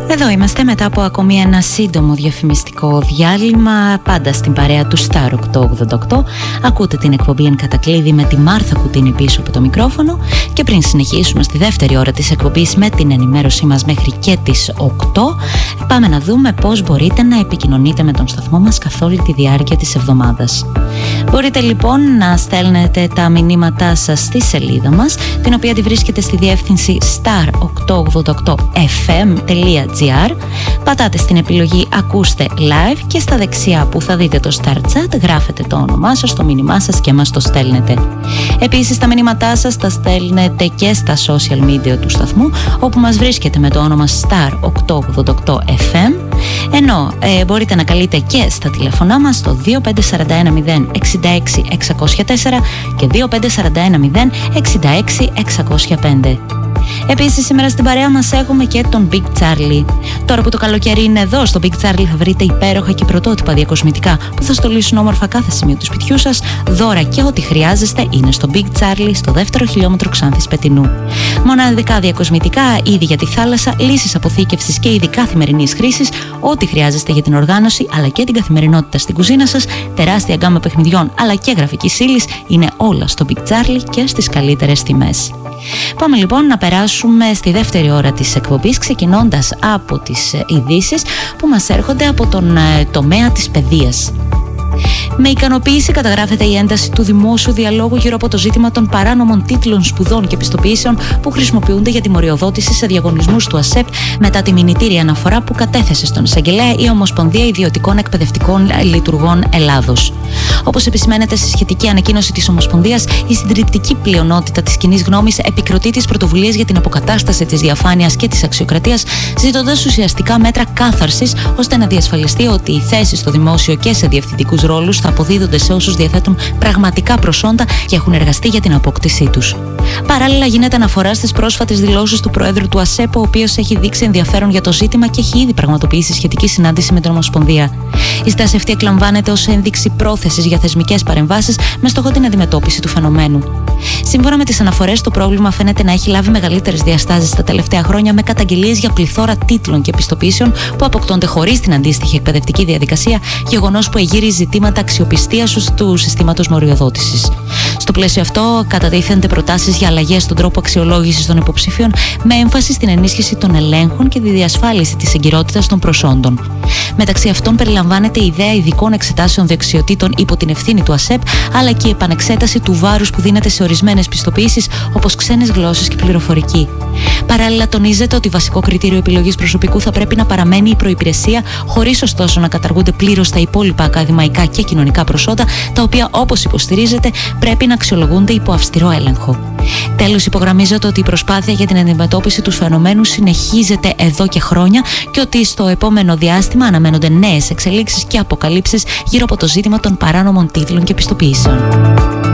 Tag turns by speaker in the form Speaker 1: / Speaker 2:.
Speaker 1: Εδώ είμαστε μετά από ακόμη ένα σύντομο διαφημιστικό διάλειμμα, πάντα στην παρέα του Star 888. Ακούτε την εκπομπή Εν Κατακλείδη με τη Μάρθα Κουτίνη πίσω από το μικρόφωνο, και πριν συνεχίσουμε στη δεύτερη ώρα της εκπομπής με την ενημέρωσή μας μέχρι και τις 8, πάμε να δούμε πώς μπορείτε να επικοινωνείτε με τον σταθμό μας καθ' όλη τη διάρκεια της εβδομάδας. Μπορείτε λοιπόν να στέλνετε τα μηνύματά σας στη σελίδα μας, την οποία τη βρίσκεται στη διεύθυνση star888fm.gr. Πατάτε στην επιλογή Ακούστε Live και στα δεξιά που θα δείτε το Star Chat γράφετε το όνομά σας, το μήνυμά σας και μας το στέλνετε. Επίσης τα μηνύματά σας τα στέλνετε και στα social media του σταθμού, όπου μας βρίσκεται με το όνομα Star888fm, ενώ μπορείτε να καλείτε και στα τηλεφωνά μας στο 25410 66 604 και 25410 66 605. Επίσης σήμερα στην παρέα μας έχουμε και τον Big Charlie. Τώρα που το καλοκαίρι είναι εδώ, στο Big Charlie θα βρείτε υπέροχα και πρωτότυπα διακοσμητικά που θα στολίσουν όμορφα κάθε σημείο του σπιτιού σας, δώρα και ό,τι χρειάζεστε είναι στο Big Charlie, στο δεύτερο χιλιόμετρο Ξάνθης Πετεινού. Μοναδικά διακοσμητικά, είδη για τη θάλασσα, λύσεις αποθήκευσης και είδη καθημερινής χρήσης, ό,τι χρειάζεστε για την οργάνωση αλλά και την καθημερινότητα στην κουζίνα σας, τεράστια γκάμα παιχνιδιών αλλά και γραφικής ύλης, είναι όλα στο Big Charlie και στις καλύτερες τιμές. Πάμε λοιπόν να περάσουμε στη δεύτερη ώρα της εκπομπής, ξεκινώντας από τις ειδήσεις που μας έρχονται από τον τομέα της παιδείας. Με ικανοποίηση καταγράφεται η ένταση του δημόσιου διαλόγου γύρω από το ζήτημα των παράνομων τίτλων σπουδών και πιστοποιήσεων που χρησιμοποιούνται για τιμωριοδότηση σε διαγωνισμούς του ΑΣΕΠ μετά τη μηνυτήρια αναφορά που κατέθεσε στον εισαγγελέα η Ομοσπονδία Ιδιωτικών Εκπαιδευτικών Λειτουργών Ελλάδος. Όπως επισημαίνεται στη σχετική ανακοίνωση της Ομοσπονδίας, η συντριπτική πλειονότητα της κοινής γνώμης επικροτεί τις πρωτοβουλίες για την αποκατάσταση της διαφάνειας και της αξιοκρατίας, ζητώντας ουσιαστικά μέτρα κάθαρσης ώστε να διασφαλιστεί ότι οι θέσεις στο δημόσιο και σε διευθυντικούς ρόλους θα αποδίδονται σε όσους διαθέτουν πραγματικά προσόντα και έχουν εργαστεί για την απόκτησή τους. Παράλληλα, γίνεται αναφορά στις πρόσφατες δηλώσεις του Προέδρου του ΑΣΕΠ, ο οποίος έχει δείξει ενδιαφέρον για το ζήτημα και έχει ήδη πραγματοποιήσει σχετική συνάντηση με την Ομοσπονδία. Η στάση αυτή εκλαμβάνεται ως ένδειξη πρόθεσης για θεσμικές παρεμβάσεις με στόχο την αντιμετώπιση του φαινομένου. Σύμφωνα με τις αναφορές, το πρόβλημα φαίνεται να έχει λάβει μεγαλύτερες διαστάσεις τα τελευταία χρόνια, με καταγγελίες για πληθώρα τίτλων και πιστοποιήσεων που αποκτώνται χωρίς την αντίστοιχη εκπαιδευτική διαδικασία, γεγονός που εγείρει ζητήματα αξιοπιστίας του συστήματος μοριοδότησης. Στο πλαίσιο αυτό, κατατίθενται προτάσεις για αλλαγές στον τρόπο αξιολόγησης των υποψηφίων, με έμφαση στην ενίσχυση των ελέγχων και τη διασφάλιση της εγκυρότητας των προσόντων. Μεταξύ αυτών, περιλαμβάνεται η ιδέα ειδικών εξετάσεων δεξιοτήτων υπό την ευθύνη του ΑΣΕΠ, αλλά και η επανεξέταση του βάρους που δίνεται σε ορισμένες πιστοποιήσεις, όπως ξένες γλώσσες και πληροφορική. Παράλληλα, τονίζεται ότι βασικό κριτήριο επιλογής προσωπικού θα πρέπει να παραμένει η προϋπηρεσία, χωρίς ωστόσο να καταργούνται πλήρως τα υπόλοιπα ακαδημαϊκά και κοινωνικά προσόντα, τα οποία, όπως υποστηρίζεται, πρέπει να αξιολογούνται υπό αυστηρό έλεγχο. Τέλος, υπογραμμίζεται ότι η προσπάθεια για την αντιμετώπιση του φαινομένου συνεχίζεται εδώ και χρόνια και ότι στο επόμενο διάστημα αναμένονται νέες εξελίξεις και αποκαλύψεις γύρω από το ζήτημα των παράνομων τίτλων και πιστοποιήσεων.